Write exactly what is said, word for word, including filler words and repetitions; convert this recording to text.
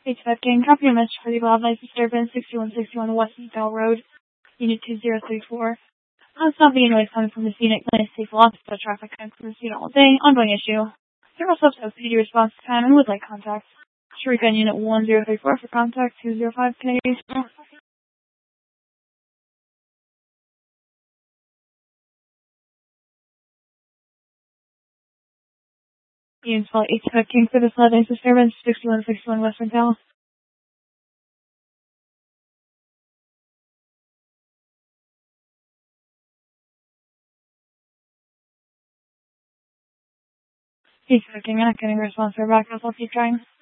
H five King, copy your message for the loud noise disturbance, sixty-one sixty-one West Bell Road, Unit two zero three four. I'm stopping a noise coming from this unit. Clinic safe loss, but traffic coming from this unit all day. Ongoing issue. Zero subs P D response time and would like contact. Sharika Unit one zero three four for contact two zero five Canadian. You install H five King for this loud noise disturbance, sixty-one sixty-one Western Cal. H five King, I'm not getting a response for back. I'll keep trying.